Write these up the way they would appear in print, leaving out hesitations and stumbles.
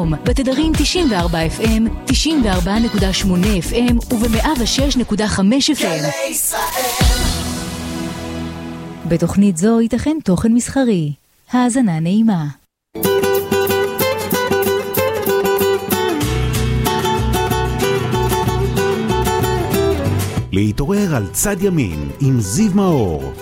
בתדרים 94 FM, 94.8 FM וב-106.5 FM. בתוכנית זו ייתכן תוכן מסחרי. האזנה נעימה. להתעורר על צד ימין עם זיו מאור.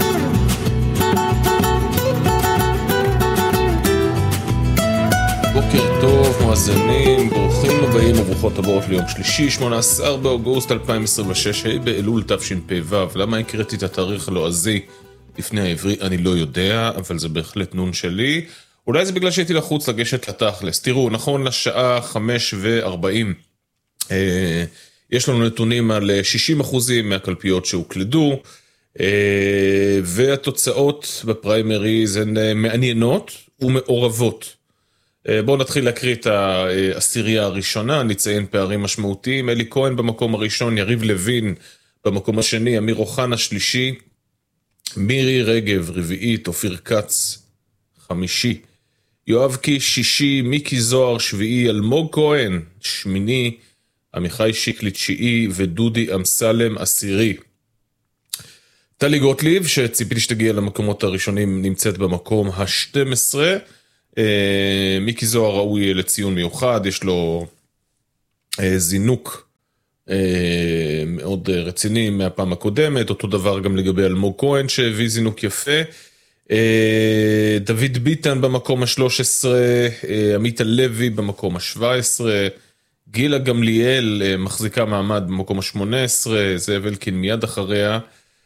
בוקר טוב, מאזינים, ברוכים הבאים וברוכות הבאות ליום שלישי, 18 באוגוסט 2026, באלול תשפ"ו. למה הקראתי את התאריך הלועזי לפני העברי? אני לא יודע, אבל זה בהחלט נון שלי. אולי זה בגלל שהייתי לחוץ לגשת לתכלס. תראו, נכון לשעה 5:40, יש לנו נתונים על 60% מהקלפיות שהוקלדו, והתוצאות בפריימריז הן מעניינות ומעורבות. בואו נתחיל להקריא את העשירייה הראשונה, נציין פערים משמעותיים. אלי כהן במקום הראשון, יריב לוין במקום השני, אמיר אוחנה שלישי, מירי רגב רביעית, אופיר כץ חמישי, יואב קיש שישי, מיקי זוהר שביעי, אלמוג כהן שמיני, עמיחי שיקלי תשיעי ודודי אמסלם עשירי. טלי גוטליב, שציפיתי שתגיע למקומות הראשונים, נמצאת במקום ה-12. מיקי זוהר ראוי לציון מיוחד, יש לו זינוק מאוד רציני מהפעם הקודמת, אותו דבר גם לגבי אלמוג כהן שהביא זינוק יפה. דוד ביטן במקום ה-13, עמית הלוי במקום ה-17, גילה גמליאל מחזיקה מעמד במקום ה-18, זאב אלקין מיד אחריה,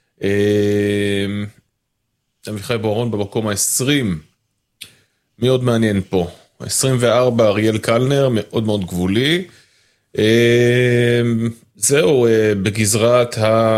אביחי בוארון במקום ה-20, מי עוד מעניין פה? 24, אריאל קלנר, מאוד מאוד גבולי. זהו, בגזרת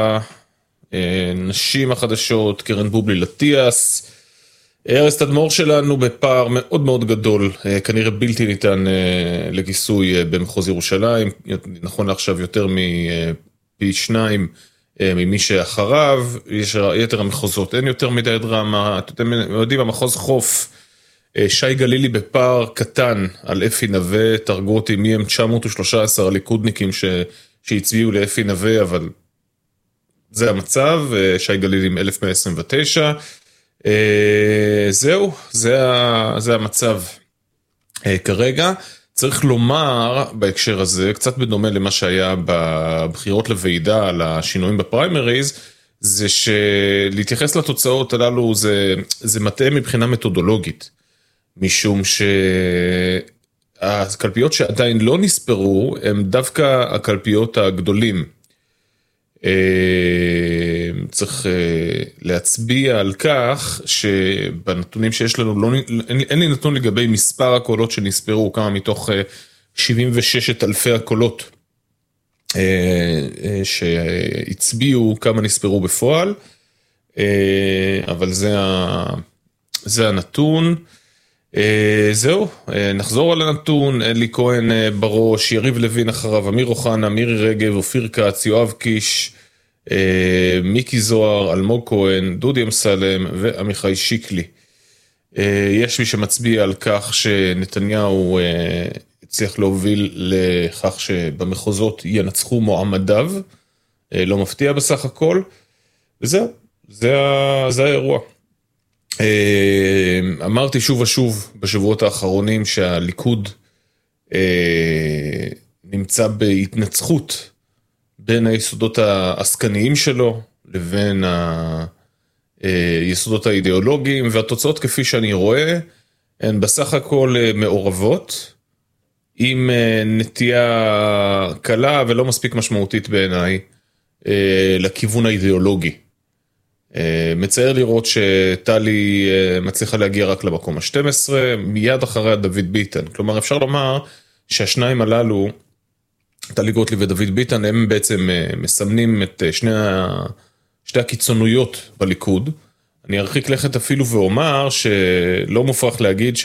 הנשים החדשות, קרן בובלי לטיאס. ארז תדמור שלנו בפער מאוד מאוד גדול, כנראה בלתי ניתן לכיסוי במחוז ירושלים, נכון לעכשיו יותר מפי 2 ממי שאחריו, יש יתר המחוזות, אין יותר מדי דרמה, אתם יודעים, המחוז חוף, שי גלילי בפער קטן על אפי נווה, תרגו אותי מי הם 913 הליכודניקים שהצביעו לאפי נווה, אבל זה המצב, שי גלילי עם 1129, זהו, זה המצב כרגע. צריך לומר בהקשר הזה, קצת בדומה למה שהיה בבחירות לוועידה על השינויים בפריימריז, זה שלהתייחס לתוצאות הללו זה מטעה מבחינה מתודולוגית. משום שהקלפיות שעדיין לא נספרו, הם דווקא הקלפיות הגדולים. צריך להצביע על כך שבנתונים שיש לנו, אין לי נתון לגבי מספר הקולות שנספרו, כמה מתוך 76,000 הקולות שהצביעו, כמה נספרו בפועל, אבל זה הנתון. זהו, נחזור על הנתון, אלי כהן בראש, יריב לוין אחריו, אמיר אוחנה, מירי רגב, אופיר כץ, יואב קיש, מיקי זוהר, אלמוג כהן, דודי אמסלם ועמיחי שיקלי. יש מי שמצביע על כך שנתניהו הצליח להוביל לכך שבמחוזות ינצחו מועמדיו, לא מפתיע בסך הכל, וזהו, זה האירוע. אמרתי שוב ושוב בשבועות האחרונים שהליכוד נמצא בהתנצחות בין היסודות העסקניים שלו לבין היסודות האידיאולוגיים, והתוצאות כפי שאני רואה הן בסך הכל מעורבות, עם נטייה קלה ולא מספיק משמעותית בעיניי לכיוון האידיאולוגי. מצער לראות שטלי מצליחה להגיע רק למקום ה-12, מיד אחריה דוד ביטן. כלומר, אפשר לומר שהשניים הללו, טלי גוטליב ודוד ביטן, הם בעצם מסמנים את שתי הקיצונויות בליכוד. אני ארחיק לכת אפילו ואומר שלא מופרך להגיד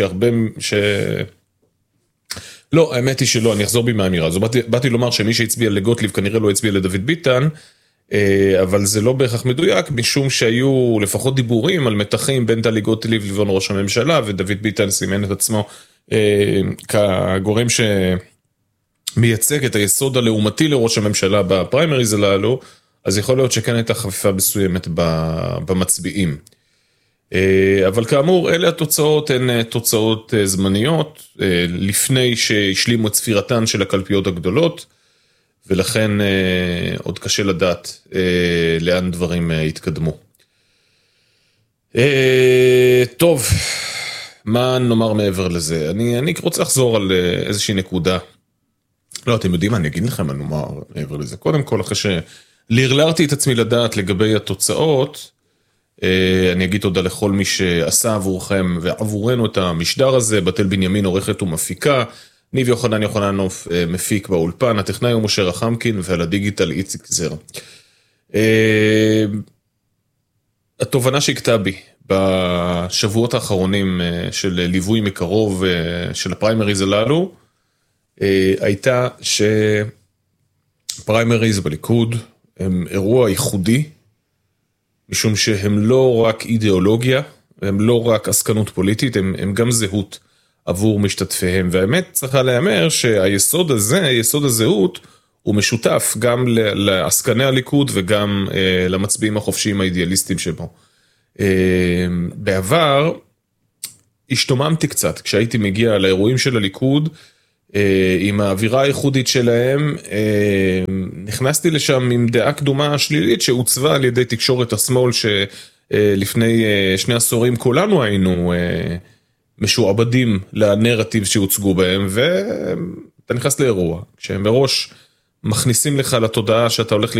לא, האמת היא שלא, אני אחזור בי מהאמירה. אז באתי לומר שמי שהצביע לגוטליב כנראה לא הצביע לדוד ביטן, אבל זה לא בהכרח מדויק, משום שהיו לפחות דיבורים על מתחים בין טלי גוטליב לבין ראש הממשלה, ודוד ביטן סימן את עצמו כגורם שמייצג את היסוד הלאומתי לראש הממשלה בפריימריז הללו, אז יכול להיות שכן הייתה חפיפה מסוימת במצביעים. אבל כאמור, אלה התוצאות הן תוצאות זמניות, לפני שהשלימו את ספירתן של הקלפיות הגדולות, ולכן עוד קשה לדעת לאן דברים יתקדמו. טוב, מה נאמר מעבר לזה? אני רוצה לחזור על איזושהי נקודה. לא, אתם יודעים מה, אני אגיד לכם מה נאמר מעבר לזה. קודם כל, אחרי שלרלרתי את עצמי לדעת לגבי התוצאות, אני אגיד תודה לכל מי שעשה עבורכם ועבורנו את המשדר הזה, בתל בנימין עורכת ומפיקה, ניב יוחננוף מפיק באולפן, הטכנאי הוא משה רחמקין ועל הדיגיטל איציק זר. התובנה שהקטע בי בשבועות האחרונים של ליווי מקרוב של הפריימריז הללו, הייתה שפריימריז בליכוד הם אירוע ייחודי, משום שהם לא רק אידיאולוגיה, הם לא רק עסקנות פוליטית, הם גם זהות עבור משתתפיהם. והאמת צריכה להיאמר שהיסוד הזה, יסוד הזהות, הוא משותף גם לעסקני הליכוד וגם למצביעים החופשיים האידיאליסטים שבו. בעבר השתוממתי קצת כשהייתי מגיע לאירועים של הליכוד, עם האווירה הייחודית שלהם, נכנסתי לשם עם דעה קדומה שלילית שהוצבה על ידי תקשורת השמאל שלפני 2 עשורים כולנו היינו משועבדים לנרטיב שהוצגו בהם, ואתה נכנס לאירוע, כשהם בראש מכניסים לך לתודעה שאתה הולך